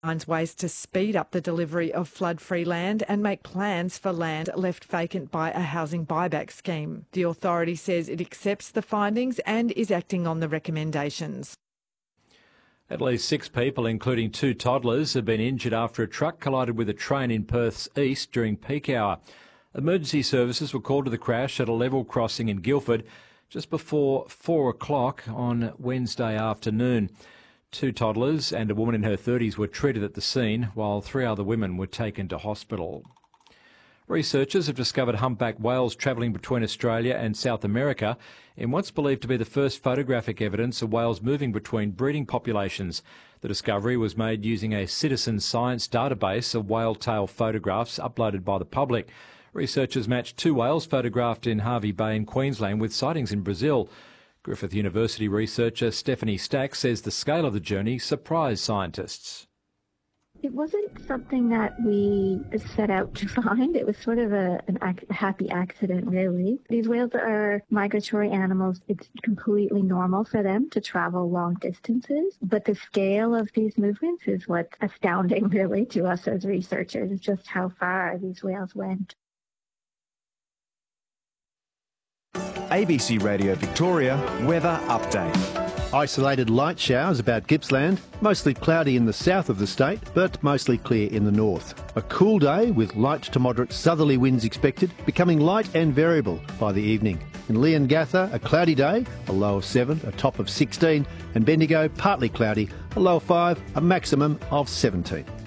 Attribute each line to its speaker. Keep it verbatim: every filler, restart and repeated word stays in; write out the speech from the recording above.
Speaker 1: finds ways to speed up the delivery of flood-free land and make plans for land left vacant by a housing buyback scheme. The authority says it accepts the findings and is acting on the recommendations.
Speaker 2: At least six people, including two toddlers, have been injured after a truck collided with a train in Perth's east during peak hour. Emergency services were called to the crash at a level crossing in Guildford just before four o'clock on Wednesday afternoon. Two toddlers and a woman in her thirties were treated at the scene, while three other women were taken to hospital. Researchers have discovered humpback whales travelling between Australia and South America in what's believed to be the first photographic evidence of whales moving between breeding populations. The discovery was made using a citizen science database of whale tail photographs uploaded by the public. Researchers matched two whales photographed in Hervey Bay in Queensland with sightings in Brazil. Griffith University researcher Stephanie Stack says the scale of the journey surprised scientists.
Speaker 3: It wasn't something that we set out to find. It was sort of a, an ac- a happy accident, really. These whales are migratory animals. It's completely normal for them to travel long distances. But the scale of these movements is what's astounding, really, to us as researchers, just how far these whales went.
Speaker 4: A B C Radio Victoria weather update.
Speaker 5: Isolated light showers about Gippsland, mostly cloudy in the south of the state, but mostly clear in the north. A cool day with light to moderate southerly winds expected, becoming light and variable by the evening. In Leongatha, a cloudy day, a low of seven, a top of sixteen, and Bendigo, partly cloudy, a low of five, a maximum of seventeen.